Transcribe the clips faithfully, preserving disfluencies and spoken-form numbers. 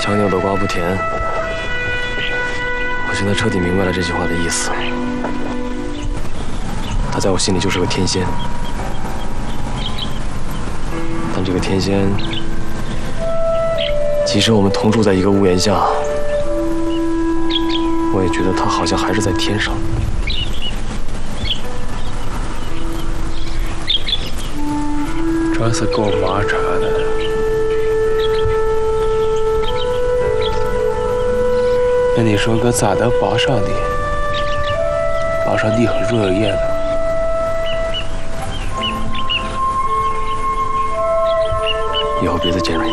长牛的瓜不甜。我现在彻底明白了这句话的意思。他在我心里就是个天仙，但这个天仙，即使我们同住在一个屋檐下，我也觉得他好像还是在天上。 这是够麻烦的。那你说个咋能帮上你？帮上你和若叶呢？ 以后别再见若叶。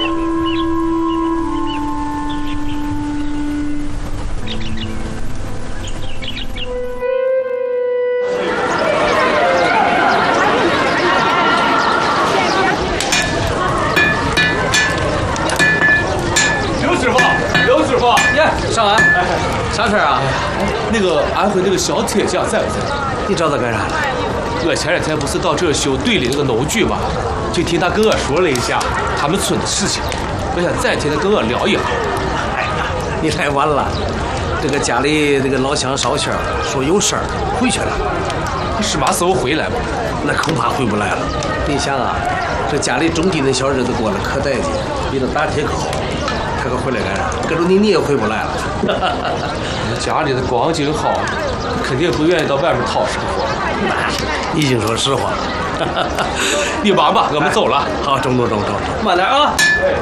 上来，啥事儿啊？ 那个安徽那个小铁匠在不在？ 你找他干啥了？ 我前两天不是到这儿修队里那个农具嘛，就听他跟我说了一下他们村的事情，我想再听他跟我聊一下。 哎呀，你来晚了，这个家里这个老乡捎信说有事儿回去了。 他什么时候回来吧？ 那恐怕回不来了。你想啊，这家里种地那小日子过得可带劲，比那打铁可好。他可回来干啥？跟着你你也回不来了。 家里的光景好，肯定不愿意到外面讨生活。 已经说实话。 你忙吧，我们走了。 哎、好，中中中中，慢点啊。哎。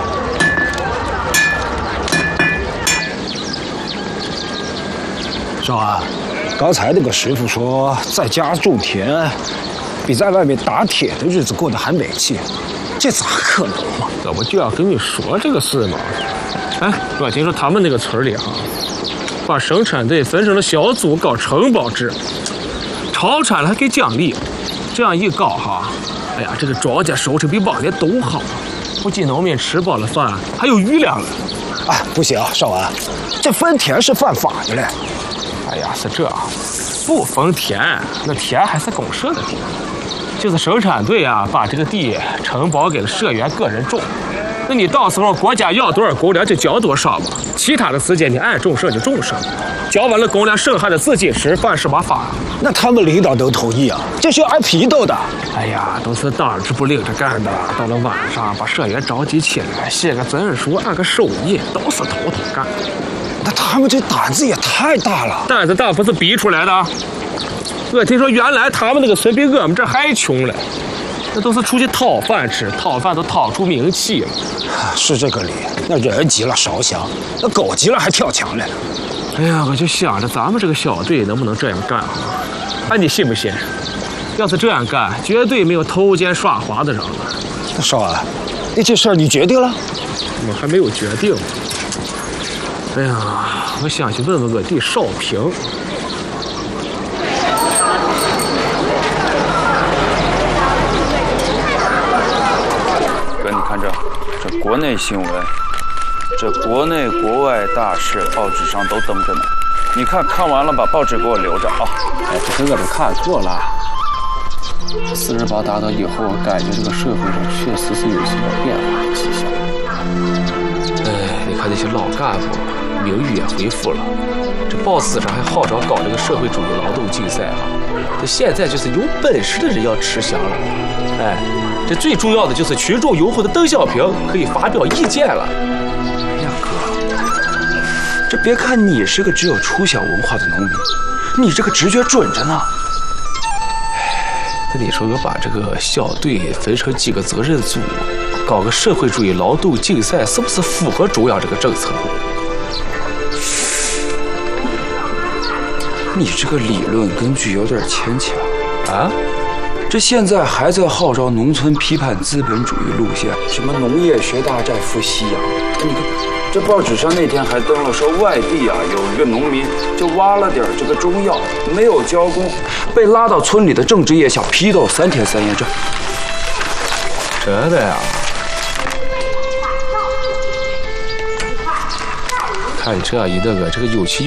少安，刚才那个师傅说，在家种田，比在外面打铁的日子过得还美气，这咋可能嘛？ 我不就要跟你说这个事吗？哎，我听说他们那个村里哈、啊，把生产队分成了小组搞承包制，超产了还给奖励，这样一搞哈，哎呀，这个庄稼收成比往年都好，不仅农民吃饱了饭，还有余粮了。 哎，不行，少安，这分田是犯法的嘞。 哎呀，是这，不分田，那田还是公社的地，就是生产队啊，把这个地承包给了社员个人种。那你到时候国家要多少公粮就交多少嘛，其他的时间你爱种什么就种什么，交完了公粮剩下的自己吃，犯什么法？ 那他们领导都同意啊，这是挨批斗的。 哎呀，都是当值不领着干的，到了晚上把社员召集起来，写个责任书，按个手印，都是头头干。 那他们这胆子也太大了。 胆子大不是逼出来的。我听说原来他们那个村比我们这还穷嘞。那都是出去讨饭吃，讨饭都讨出名气了。 是这个理，那人急了烧香，那狗急了还跳墙嘞。 哎呀，我就想着咱们这个小队能不能这样干啊？哎，你信不信？要是这样干，绝对没有偷奸耍滑的人了。 那少安，那这事儿你决定了？ 我还没有决定。哎呀，我想去问问我弟少平。 你看这，这国内新闻，这国内国外大事，报纸上都登着呢。你看看完了，把报纸给我留着啊！ 哎，这个我都看过了。四十八大到以后，感觉这个社会上确实是有些变化的迹象。哎，你看那些老干部，名誉也恢复了。这报纸上还号召搞这个社会主义劳动竞赛啊！这现在就是有本事的人要吃香了。哎。这最重要的就是群众拥护的邓小平可以发表意见了。 哎呀哥，这别看你是个只有初小文化的农民，你这个直觉准着呢。 那你说我把这个小队分成几个责任组，搞个社会主义劳动竞赛，是不是符合中央这个政策？ 你这个理论根据有点牵强啊。 这现在还在号召农村批判资本主义路线，什么农业学大寨赴西洋。你看，这报纸上那天还登了说，外地啊有一个农民就挖了点这个中药，没有交工，被拉到村里的种植业想批斗三天三夜。这真的呀？看你这样一个个这个有气。